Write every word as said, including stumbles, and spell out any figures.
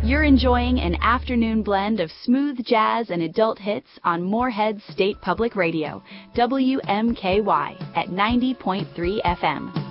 You're enjoying an afternoon blend of smooth jazz and adult hits on Moorhead State Public Radio, W M K Y, at ninety point three F M.